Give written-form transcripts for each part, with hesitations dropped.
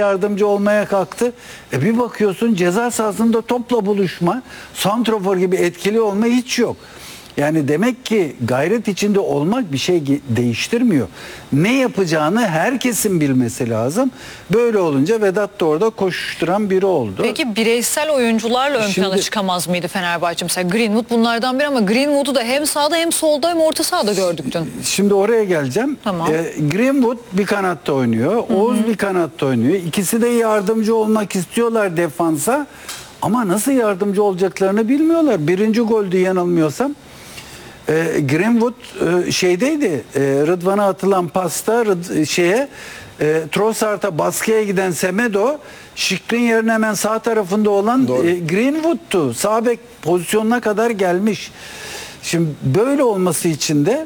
yardımcı olmaya kalktı. Bir bakıyorsun ceza sahasında topla buluşma, santrofor gibi etkili olma hiç yok. Yani demek ki gayret içinde olmak bir şey değiştirmiyor. Ne yapacağını herkesin bilmesi lazım. Böyle olunca Vedat da orada koşuşturan biri oldu. Peki bireysel oyuncularla ön plana çıkamaz mıydı Fenerbahçe? Mesela Greenwood bunlardan biri ama Greenwood'u da hem sağda hem solda hem orta sahada gördük dün. Şimdi oraya geleceğim. Tamam. Greenwood bir kanatta oynuyor. Oğuz bir kanatta oynuyor. İkisi de yardımcı olmak istiyorlar defansa. Ama nasıl yardımcı olacaklarını bilmiyorlar. Birinci goldü yanılmıyorsam. Greenwood şeydeydi, Rıdvan'a atılan pasta Trossard'a baskıya giden Semedo, Skriniar'ın hemen sağ tarafında olan Greenwood'tu. Sağ bek pozisyonuna kadar gelmiş. Şimdi böyle olması için de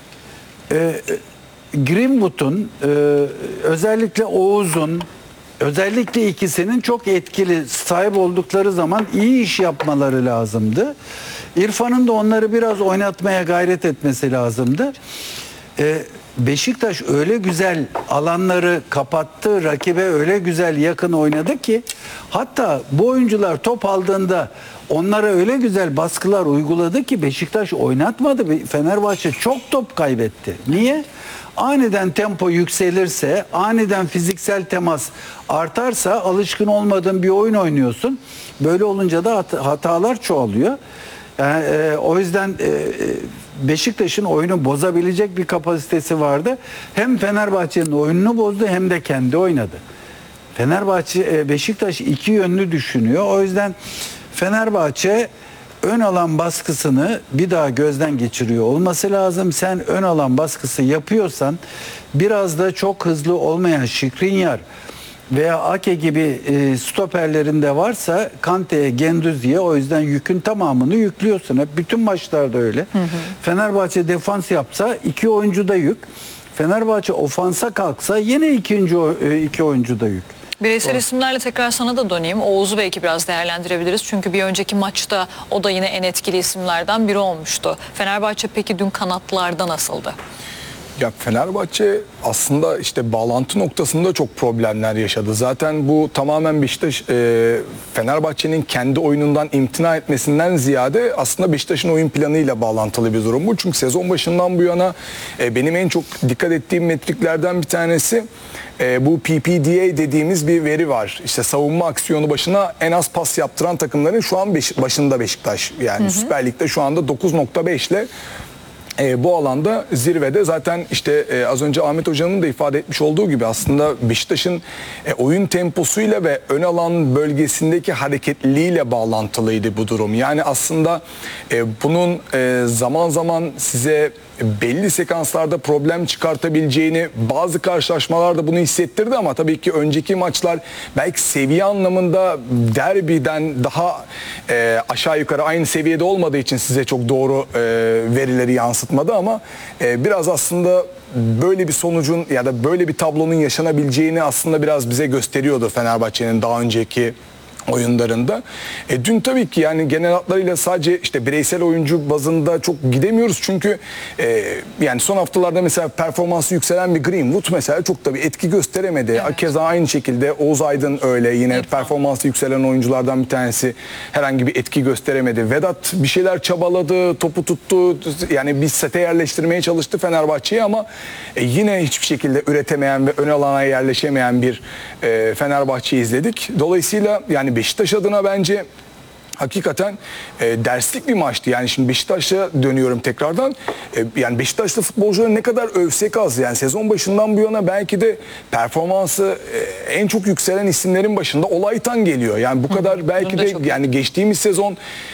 Greenwood'un özellikle Oğuz'un özellikle ikisinin çok etkili sahip oldukları zaman iyi iş yapmaları lazımdı. İrfan'ın da onları biraz oynatmaya gayret etmesi lazımdı. Beşiktaş öyle güzel alanları kapattı, rakibe öyle güzel yakın oynadı ki hatta bu oyuncular top aldığında onlara öyle güzel baskılar uyguladı ki Beşiktaş oynatmadı. Fenerbahçe çok top kaybetti. Niye? Aniden tempo yükselirse, aniden fiziksel temas artarsa alışkın olmadığın bir oyun oynuyorsun. Böyle olunca da hatalar çoğalıyor. Yani, o yüzden Beşiktaş'ın oyunu bozabilecek bir kapasitesi vardı. Hem Fenerbahçe'nin oyununu bozdu hem de kendi oynadı. Beşiktaş iki yönlü düşünüyor. O yüzden Fenerbahçe ön alan baskısını bir daha gözden geçiriyor olması lazım. Sen ön alan baskısı yapıyorsan biraz da çok hızlı olmayan Skriniar veya Ake gibi stoperlerinde varsa Kante'ye, Gendouzi'ye o yüzden yükün tamamını yüklüyorsun. Hep bütün maçlarda öyle. Fenerbahçe defans yapsa iki oyuncu da yük. Fenerbahçe ofansa kalksa yine iki oyuncu da yük. Bireysel isimlerle tekrar sana da döneyim. Oğuz'u belki biraz değerlendirebiliriz. Çünkü bir önceki maçta o da yine en etkili isimlerden biri olmuştu. Fenerbahçe peki dün kanatlarda nasıldı? Ya Fenerbahçe aslında işte bağlantı noktasında çok problemler yaşadı. Zaten bu tamamen Beşiktaş Fenerbahçe'nin kendi oyunundan imtina etmesinden ziyade aslında Beşiktaş'ın oyun planıyla bağlantılı bir durum bu. Çünkü sezon başından bu yana benim en çok dikkat ettiğim metriklerden bir tanesi bu PPDA dediğimiz bir veri var. İşte savunma aksiyonu başına en az pas yaptıran takımların şu an başında Beşiktaş. Yani Süper Lig'de şu anda 9.5 ile bu alanda zirvede. Zaten işte az önce Ahmet Hoca'nın da ifade etmiş olduğu gibi aslında Beşiktaş'ın oyun temposuyla ve ön alan bölgesindeki hareketliliğiyle bağlantılıydı bu durum. Yani aslında bunun zaman zaman size belli sekanslarda problem çıkartabileceğini bazı karşılaşmalarda bunu hissettirdi ama tabii ki önceki maçlar belki seviye anlamında derbiden daha aşağı yukarı aynı seviyede olmadığı için size çok doğru verileri yansıtmadı ama biraz aslında böyle bir sonucun ya da böyle bir tablonun yaşanabileceğini aslında biraz bize gösteriyordu Fenerbahçe'nin daha önceki oyunlarında. Dün tabii ki yani genel hatlarıyla sadece işte bireysel oyuncu bazında çok gidemiyoruz çünkü yani son haftalarda mesela performansı yükselen bir Greenwood mesela çok tabii etki gösteremedi. Evet. Keza aynı şekilde Oğuz Aydın öyle yine performansı yükselen oyunculardan bir tanesi herhangi bir etki gösteremedi. Vedat bir şeyler çabaladı, topu tuttu yani bir sete yerleştirmeye çalıştı Fenerbahçe'yi ama yine hiçbir şekilde üretemeyen ve ön alana yerleşemeyen bir Fenerbahçe'yi izledik. Dolayısıyla yani Beşiktaş adına bence hakikaten derslik bir maçtı. Yani şimdi Beşiktaş'a dönüyorum tekrardan. Yani Beşiktaşlı futbolcuları ne kadar övsek az. Yani sezon başından bu yana belki de performansı en çok yükselen isimlerin başında Olaytan geliyor. Yani bu kadar belki de yani geçtiğimiz sezon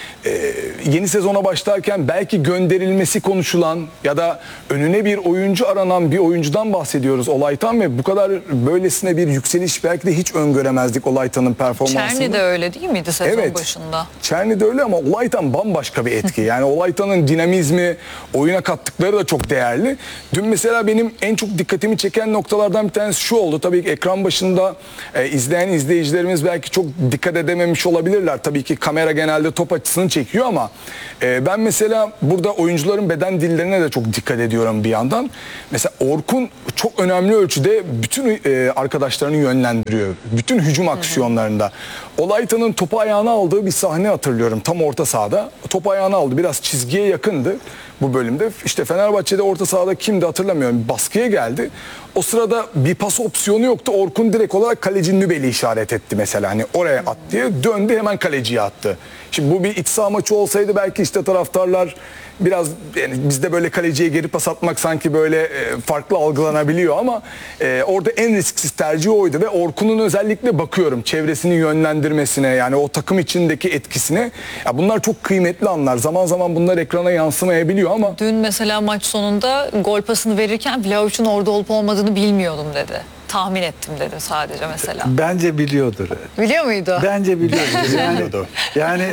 yeni sezona başlarken belki gönderilmesi konuşulan ya da önüne bir oyuncu aranan bir oyuncudan bahsediyoruz Olaytan ve bu kadar böylesine bir yükseliş belki de hiç öngöremezdik Olaytan'ın performansını. Çerni de öyle değil miydi sezon başında? Çerni de öyle ama Olaytan bambaşka bir etki. Yani Olaytan'ın dinamizmi, oyuna kattıkları da çok değerli. Dün mesela benim en çok dikkatimi çeken noktalardan bir tanesi şu oldu. Tabii ki ekran başında izleyen izleyicilerimiz belki çok dikkat edememiş olabilirler. Tabii ki kamera genelde top açısını çekiyor ama ben mesela burada oyuncuların beden dillerine de çok dikkat ediyorum bir yandan. Mesela Orkun çok önemli ölçüde bütün arkadaşlarını yönlendiriyor. Bütün hücum aksiyonlarında. Olaytan'ın topu ayağına aldığı bir sahne hatırlıyorum. Tam orta sahada. Topu ayağına aldı. Biraz çizgiye yakındı bu bölümde. İşte Fenerbahçe'de orta sahada kimdi hatırlamıyorum. Baskıya geldi. O sırada bir pas opsiyonu yoktu. Orkun direkt olarak kaleci Nübel'i işaret etti mesela. Hani oraya at diye döndü, hemen kaleciye attı. Şimdi bu bir iç saha maçı olsaydı belki işte taraftarlar biraz, yani bizde böyle kaleciye geri pas atmak sanki böyle farklı algılanabiliyor ama orada en risksiz tercih oydu ve Orkun'un özellikle bakıyorum çevresini yönlendirmesine, yani o takım içindeki etkisine. Ya bunlar çok kıymetli anlar. Zaman zaman bunlar ekrana yansımayabiliyor ama Dün mesela maç sonunda gol pasını verirken Vlahovic'in orada olup olmadığını bilmiyordum dedi. Tahmin ettim dedi sadece mesela. Bence biliyordur. Biliyor muydu? Bence biliyordur. Yani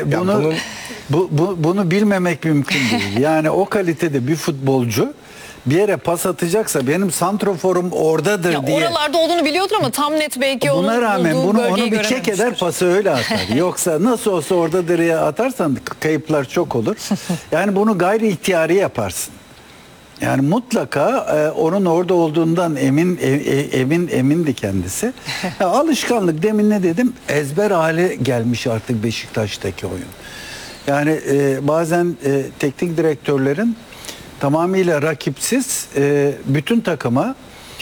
bunu bilmemek mümkün değil. Yani o kalitede bir futbolcu bir yere pas atacaksa benim santroforum oradadır Ya diye. oralarda olduğunu biliyordur ama tam net belki onun Buna rağmen bulduğu onu bölgeyi bir çek eder, görememiştir. pası öyle atar. Yoksa nasıl olsa oradadır ya atarsan kayıplar çok olur. Yani bunu gayri ihtiyari yaparsın. Yani mutlaka onun orada olduğundan emindi kendisi. Ya, alışkanlık, demin ne dedim? Ezber hale gelmiş artık Beşiktaş'taki oyun. Yani bazen teknik direktörlerin tamamıyla rakipsiz bütün takıma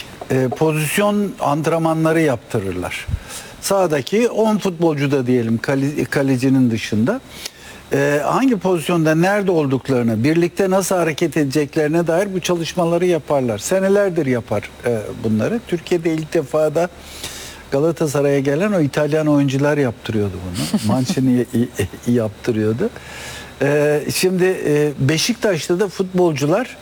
pozisyon antrenmanları yaptırırlar. Sahadaki 10 futbolcu da diyelim kalecinin dışında hangi pozisyonda nerede olduklarını, birlikte nasıl hareket edeceklerine dair bu çalışmaları yaparlar. Senelerdir yapar bunları. Türkiye'de ilk defa da Galatasaray'a gelen o İtalyan oyuncular yaptırıyordu bunu. Mancini yaptırıyordu. Şimdi Beşiktaş'ta da futbolcular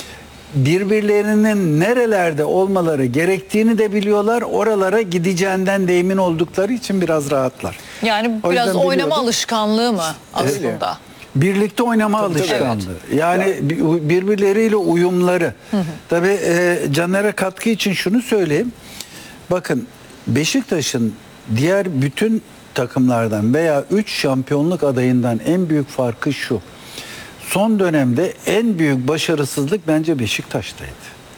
birbirlerinin nerelerde olmaları gerektiğini de biliyorlar. Oralara gideceğinden de emin oldukları için biraz rahatlar. Yani O biraz yüzden oynama biliyordum. alışkanlığı mı aslında? Birlikte oynama alışkanlığı. Yani birbirleriyle uyumları. Tabii Caner'e katkı için şunu söyleyeyim. Bakın, Beşiktaş'ın diğer bütün takımlardan veya 3 şampiyonluk adayından en büyük farkı şu. Son dönemde en büyük başarısızlık bence Beşiktaş'taydı.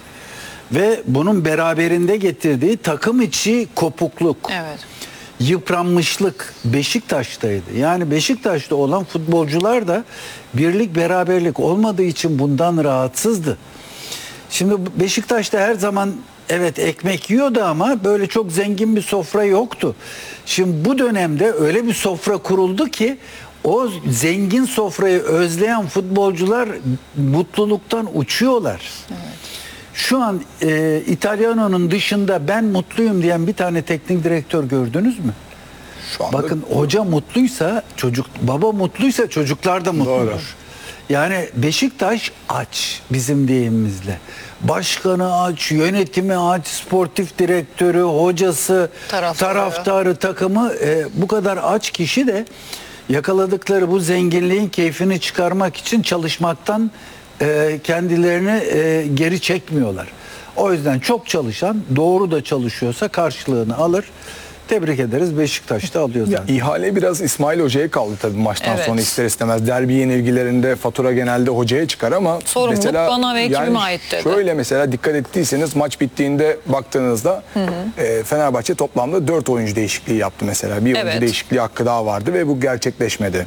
Ve bunun beraberinde getirdiği takım içi kopukluk, Evet. yıpranmışlık Beşiktaş'taydı. Yani Beşiktaş'ta olan futbolcular da birlik beraberlik olmadığı için bundan rahatsızdı. Şimdi Beşiktaş'ta her zaman evet ekmek yiyordu ama böyle çok zengin bir sofra yoktu. Şimdi bu dönemde öyle bir sofra kuruldu ki o zengin sofrayı özleyen futbolcular mutluluktan uçuyorlar. Evet. Şu an İtalyano'nun dışında ben mutluyum diyen bir tane teknik direktör gördünüz mü? şu anda Bakın, hoca mutluysa baba mutluysa çocuklar da mutludur. Doğru. Yani Beşiktaş aç bizim deyimimizle. Başkanı aç, yönetimi aç, sportif direktörü, hocası, taraftarı, takımı bu kadar aç kişi de yakaladıkları bu zenginliğin keyfini çıkarmak için çalışmaktan kendilerini geri çekmiyorlar. O yüzden çok çalışan, doğru da çalışıyorsa karşılığını alır. Tebrik ederiz. Beşiktaş'ta alıyor zaten. İhale biraz İsmail Hoca'ya kaldı tabii maçtan Evet. sonra, ister istemez. Derbi yenilgilerinde fatura genelde hocaya çıkar ama Sorumluluk mesela bana ve ekibime ait dedi. şöyle mesela dikkat ettiyseniz maç bittiğinde baktığınızda Fenerbahçe toplamda 4 oyuncu değişikliği yaptı mesela. Bir oyuncu Evet. değişikliği hakkı daha vardı ve bu gerçekleşmedi.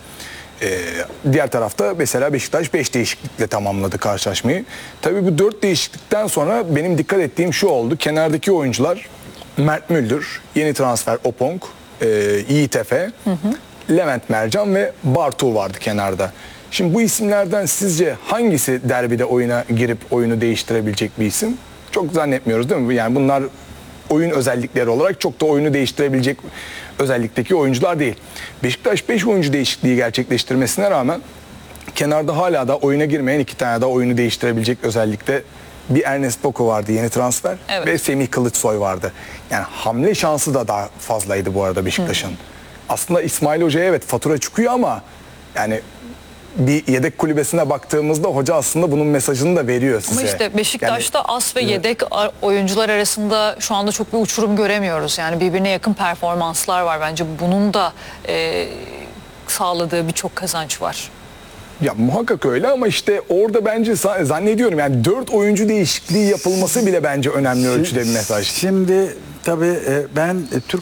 Diğer tarafta mesela Beşiktaş 5 değişiklikle tamamladı karşılaşmayı. Tabii bu 4 değişiklikten sonra benim dikkat ettiğim şu oldu. Kenardaki oyuncular Mert Müldür, yeni transfer Opong, Yiğit Efe, Levent Mercan ve Bartu vardı kenarda. Şimdi bu isimlerden sizce hangisi derbide oyuna girip oyunu değiştirebilecek bir isim? Çok zannetmiyoruz değil mi? Yani bunlar oyun özellikleri olarak çok da oyunu değiştirebilecek özellikteki oyuncular değil. Beşiktaş 5 oyuncu değişikliği gerçekleştirmesine rağmen kenarda hala da oyuna girmeyen 2 tane daha oyunu değiştirebilecek özellikte bir Ernest Boko vardı, yeni transfer, Evet. ve Semih Kılıçsoy vardı. Yani hamle şansı da daha fazlaydı bu arada Beşiktaş'ın. Aslında İsmail Hoca'ya evet fatura çıkıyor ama yani bir yedek kulübesine baktığımızda hoca aslında bunun mesajını da veriyor size. Ama işte Beşiktaş'ta as ve yedek oyuncular arasında şu anda çok bir uçurum göremiyoruz. Yani birbirine yakın performanslar var. Bence bunun da sağladığı birçok kazanç var. Ya muhakkak öyle ama işte orada bence zannediyorum yani 4 oyuncu değişikliği yapılması bile bence önemli ölçüde bir mesaj. Şimdi tabii ben Türk